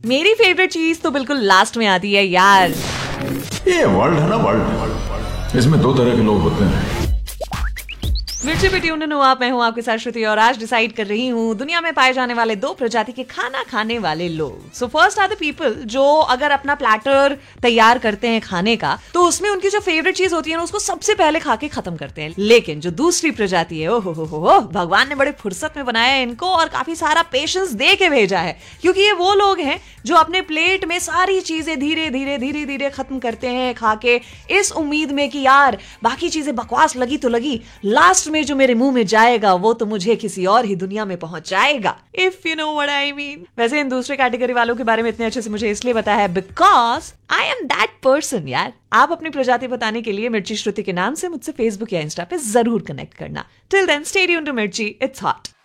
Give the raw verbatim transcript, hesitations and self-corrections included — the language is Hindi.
मेरी फेवरेट चीज तो बिल्कुल लास्ट में आती है यार। ये वर्ल्ड है ना, वर्ल्ड, इसमें दो तरह के लोग होते हैं। मिर्ची पे ट्यून इन हो आप, मैं हूं आपके साथ श्रुति और आज डिसाइड कर रही हूं दुनिया में पाए जाने वाले दो प्रजाति के खाना खाने वाले लोग। So first are the people जो अगर अपना प्लेटर तैयार करते हैं खाने का तो उसमें उनकी जो फेवरेट चीज होती है ना उसको सबसे पहले खा के खत्म करते हैं। लेकिन जो दूसरी प्रजाति है, ओहो हो हो भगवान ने बड़े फुर्सत में बनाया है इनको और काफी सारा पेशेंस दे के भेजा है, क्योंकि ये वो लोग हैं जो अपने प्लेट में सारी चीजें धीरे धीरे धीरे धीरे खत्म करते हैं खा के, इस उम्मीद में कि यार बाकी चीजें बकवास लगी तो लगी, लास्ट में जो मेरे मुंह में जाएगा वो तो मुझे किसी और ही दुनिया में पहुंच जाएगा, if you know what I mean. वैसे इन दूसरे कैटेगरी वालों के बारे में इतने अच्छे से मुझे इसलिए पता है because I am that person यार। आप अपनी प्रजाति बताने के लिए मिर्ची श्रुति के नाम से मुझसे फेसबुक या इंस्टा पे जरूर कनेक्ट करना। Till then stay tuned to मिर्ची, इट्स हॉट।